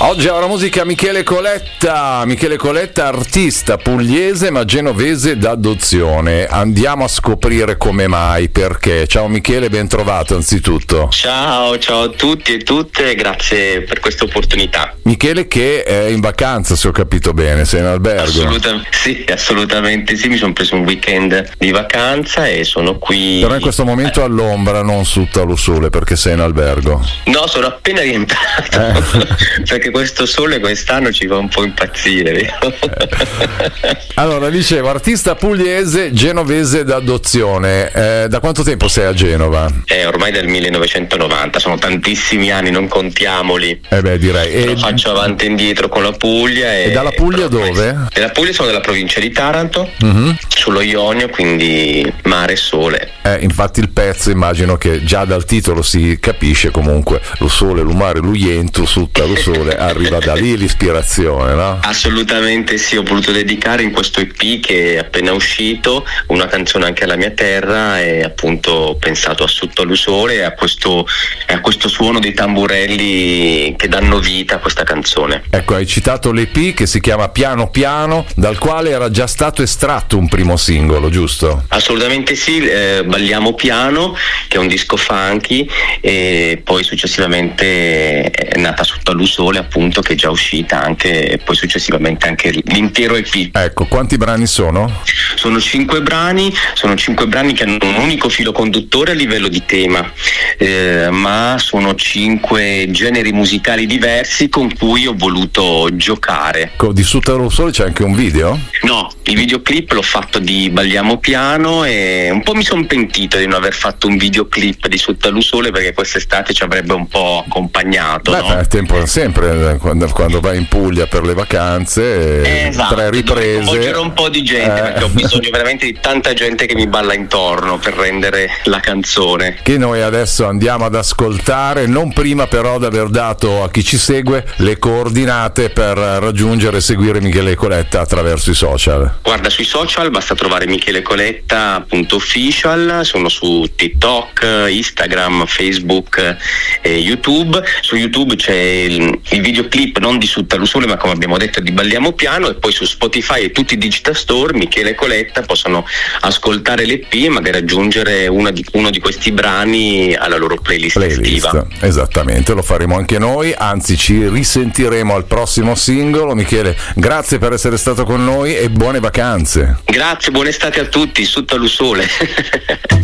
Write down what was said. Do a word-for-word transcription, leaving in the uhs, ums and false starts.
Oggi alla musica Michele Coletta, Michele Coletta artista pugliese ma genovese d'adozione. Andiamo a scoprire come mai, perché. Ciao Michele, ben trovato anzitutto. Ciao, ciao a tutti e tutte, grazie per questa opportunità. Michele che è in vacanza, se ho capito bene, sei in albergo. Assolutamente sì, assolutamente sì, mi sono preso un weekend di vacanza e sono qui. Però in questo momento all'ombra, non sotto allo sole, perché sei in albergo. No, sono appena rientrato, eh. perché questo sole quest'anno ci fa un po' impazzire. Vero? Allora, dicevo, artista pugliese, genovese d'adozione. Eh, da quanto tempo sei a Genova? Eh, ormai dal millenovecentonovanta, sono tantissimi anni, non contiamoli. Eh beh, direi. Lo faccio avanti e indietro con la Puglia. E, e dalla Puglia dove? Della Puglia sono della provincia di Taranto, mm-hmm. sullo Ionio, quindi mare e sole. Eh, infatti il pezzo, immagino che già dal titolo si capisce comunque, lo sole, lo mare, lo ientu, sutta lo sole, arriva da lì l'ispirazione, no? Assolutamente sì, ho voluto dedicare in questo E P che è appena uscito una canzone anche alla mia terra e appunto ho pensato a Sotto lo sole e a questo, a questo suono dei tamburelli che danno vita a questa canzone. Ecco, hai citato l'E P che si chiama Piano Piano, dal quale era già stato estratto un primo singolo, giusto? Assolutamente sì, eh, Balliamo Piano, che è un disco funky, e poi successivamente è nata Sotto lo sole, appunto, che è già uscita anche, e poi successivamente anche l'intero E P. Ecco, quanti brani sono? Sono cinque brani, sono cinque brani che hanno un unico filo conduttore a livello di tema, eh, ma sono cinque generi musicali diversi con cui ho voluto giocare. Di Sotto lo sole c'è anche un video? No, il videoclip l'ho fatto di Balliamo Piano e un po' mi sono pentito di non aver fatto un videoclip di Sotto lo sole, perché quest'estate ci avrebbe un po' accompagnato. Beh, no? È tempo sempre, quando, quando vai in Puglia per le vacanze, esatto, tre riprese. Coinvolgere un po' di gente, eh. perché ho bisogno veramente di tanta gente che mi balla intorno per rendere la canzone. Che noi adesso andiamo ad ascoltare, non prima però di aver dato a chi ci segue le coordinate per raggiungere e seguire Michele Coletta attraverso i social. Guarda, sui social basta trovare Michele Coletta punto official, sono su TikTok, Instagram, Facebook e YouTube. Su YouTube c'è il, il videoclip non di Sotto lo sole, ma come abbiamo detto di Balliamo Piano, e poi su Spotify e tutti i digital store Michele Coletta possono ascoltare l'E P e magari aggiungere una di, uno di questi brani alla loro playlist, playlist estiva. Esattamente, lo faremo anche noi, anzi ci risentiremo al prossimo singolo. Michele, grazie per essere stato con noi e buone vacanze. Grazie, buona estate a tutti, Sotto lo sole.